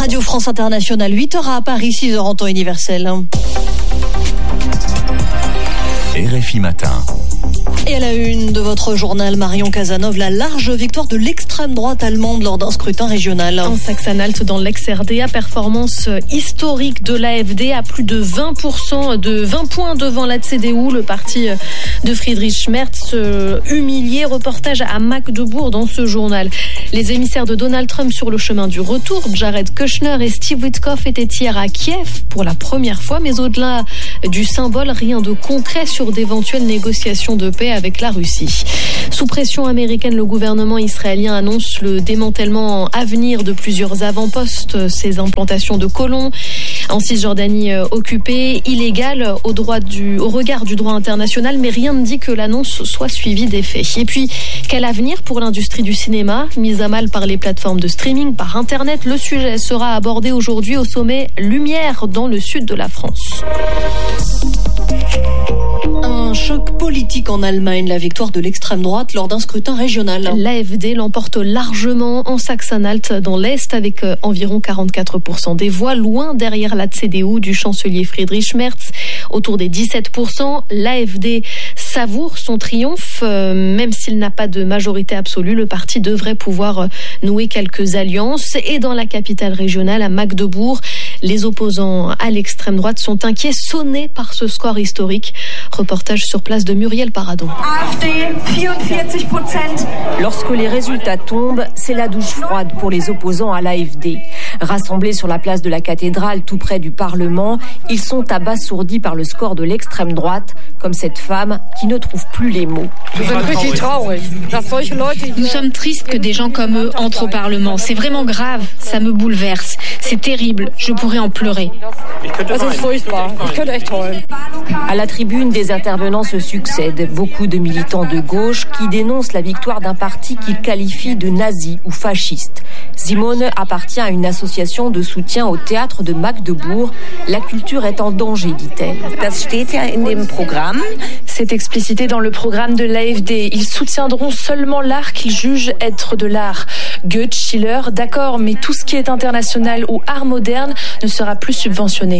Radio France Internationale, 8h à Paris, 6h en temps universel. RFI Matin. Et à la une de votre journal, Marion Cazenove, la large victoire de l'extrême droite allemande lors d'un scrutin régional. En Saxe-Anhalt, dans l'ex-RDA, performance historique de l'AfD à plus de 20%, de 20 points devant la CDU, le parti de Friedrich Merz, humilié. Reportage à Magdebourg dans ce journal. Les émissaires de Donald Trump sur le chemin du retour, Jared Kushner et Steve Witkoff étaient hier à Kiev pour la première fois, mais au-delà du symbole, rien de concret sur d'éventuelles négociations de paix avec la Russie. Sous pression américaine, le gouvernement israélien annonce le démantèlement à venir de plusieurs avant-postes, ces implantations de colons en Cisjordanie occupée, illégales au regard du droit international, mais rien ne dit que l'annonce soit suivie des faits. Et puis, quel avenir pour l'industrie du cinéma, mise à mal par les plateformes de streaming, par Internet? Le sujet sera abordé aujourd'hui au sommet Lumière dans le sud de la France. Un choc politique en Allemagne, la victoire de l'extrême droite lors d'un scrutin régional. L'AfD l'emporte largement en Saxe-Anhalt dans l'Est avec environ 44% des voix, loin derrière la CDU du chancelier Friedrich Merz, autour des 17%. L'AfD savoure son triomphe, même s'il n'a pas de majorité absolue. Le parti devrait pouvoir nouer quelques alliances. Et dans la capitale régionale, à Magdebourg, les opposants à l'extrême droite sont inquiets, sonnés par ce score historique. Reportage sur place de Muriel Paradon. AfD, 44%. Lorsque les résultats tombent, c'est la douche froide pour les opposants à l'AfD. Rassemblés sur la place de la cathédrale, tout près du Parlement, ils sont abasourdis par le score de l'extrême droite, comme cette femme qui ne trouve plus les mots. Nous sommes tristes que des gens comme eux entrent au Parlement. C'est vraiment grave, ça me bouleverse. C'est terrible, je pourrais en pleurer. À la tribune, des intervenants se succèdent. Beaucoup de militants de gauche qui dénoncent la victoire d'un parti qu'ils qualifient de nazi ou fasciste. Simone appartient à une association de soutien au théâtre de Magdebourg. La culture est en danger, dit-elle. C'est explicité dans le programme de l'AfD. Ils soutiendront seulement l'art qu'ils jugent être de l'art. Goethe, Schiller, d'accord, mais tout ce qui est international ou art moderne ne sera plus subventionné.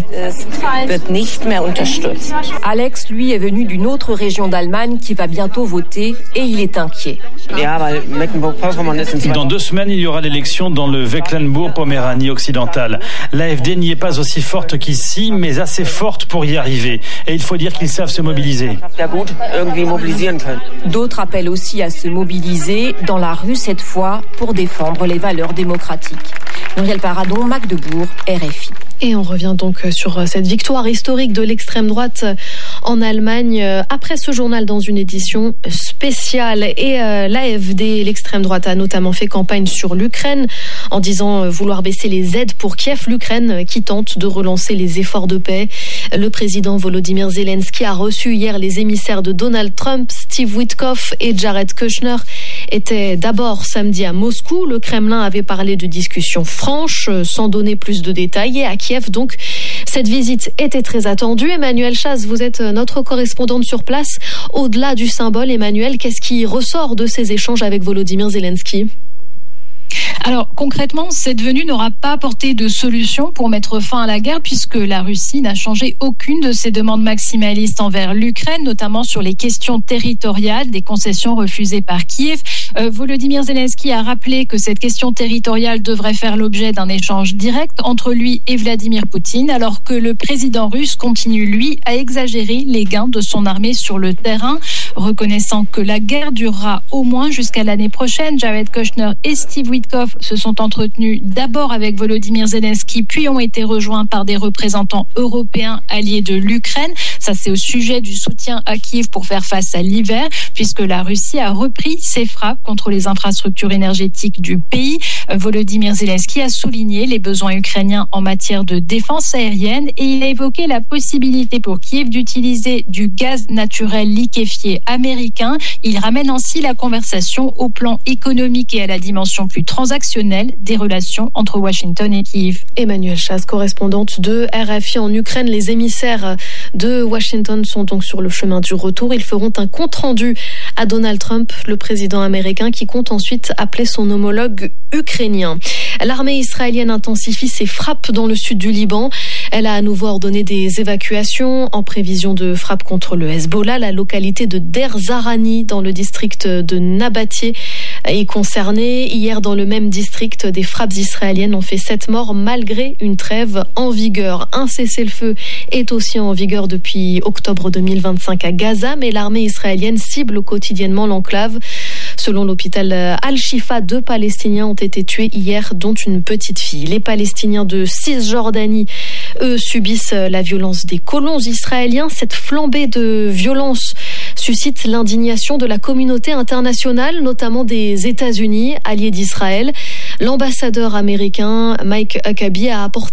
Alex, lui, est venu d'une autre région d'Allemagne qui va bientôt voter et il est inquiet. Dans 2 semaines, il y aura l'élection dans le Mecklembourg-Poméranie occidentale. L'AfD n'y est pas aussi forte qu'ici, mais assez forte pour y arriver. Et il faut dire qu'ils savent se mobiliser. D'autres appellent aussi à se mobiliser, dans la rue cette fois, pour défendre les valeurs démocratiques. Muriel Paradon, Magdebourg, RFI. Et on revient donc sur cette victoire historique de l'extrême droite en Allemagne après ce journal dans une édition spéciale. Et l'AfD, l'extrême droite, a notamment fait campagne sur l'Ukraine en disant vouloir baisser les aides pour Kiev. L'Ukraine qui tente de relancer les efforts de paix. Le président Volodymyr Zelensky a reçu hier les émissaires de Donald Trump. Steve Witkoff et Jared Kushner étaient d'abord samedi à Moscou. Le Kremlin avait parlé de discussions franches sans donner plus de détails. Et à Kiev, donc, cette visite était très attendue. Emmanuel Chasse, vous êtes notre correspondante sur place. Au-delà du symbole, Emmanuel, qu'est-ce qui ressort de ces échanges avec Volodymyr Zelensky ? Alors concrètement, cette venue n'aura pas apporté de solution pour mettre fin à la guerre puisque la Russie n'a changé aucune de ses demandes maximalistes envers l'Ukraine, notamment sur les questions territoriales, des concessions refusées par Kiev. Volodymyr Zelensky a rappelé que cette question territoriale devrait faire l'objet d'un échange direct entre lui et Vladimir Poutine, alors que le président russe continue, lui, à exagérer les gains de son armée sur le terrain, reconnaissant que la guerre durera au moins jusqu'à l'année prochaine. Jared Kushner et Steve Witkoff se sont entretenus d'abord avec Volodymyr Zelensky, puis ont été rejoints par des représentants européens alliés de l'Ukraine. Ça, c'est au sujet du soutien à Kiev pour faire face à l'hiver, puisque la Russie a repris ses frappes contre les infrastructures énergétiques du pays. Volodymyr Zelensky a souligné les besoins ukrainiens en matière de défense aérienne et il a évoqué la possibilité pour Kiev d'utiliser du gaz naturel liquéfié américain. Il ramène ainsi la conversation au plan économique et à la dimension plus transactionnelle des relations entre Washington et Kiev. Emmanuel Chasse, correspondante de RFI en Ukraine. Les émissaires de Washington sont donc sur le chemin du retour. Ils feront un compte-rendu à Donald Trump, le président américain, qui compte ensuite appeler son homologue ukrainien. L'armée israélienne intensifie ses frappes dans le sud du Liban. Elle a à nouveau ordonné des évacuations en prévision de frappes contre le Hezbollah. La localité de Der Zarani dans le district de Nabatieh est concernée. Hier, dans le même district, des frappes israéliennes ont fait 7 morts malgré une trêve en vigueur. Un cessez-le-feu est aussi en vigueur depuis octobre 2025 à Gaza, mais l'armée israélienne cible quotidiennement l'enclave. Selon l'hôpital Al-Shifa, 2 Palestiniens ont été tués hier, dont une petite fille. Les Palestiniens de Cisjordanie, eux, subissent la violence des colons israéliens. Cette flambée de violence suscite l'indignation de la communauté internationale, notamment des États-Unis, alliés d'Israël. L'ambassadeur américain Mike Huckabee a apporté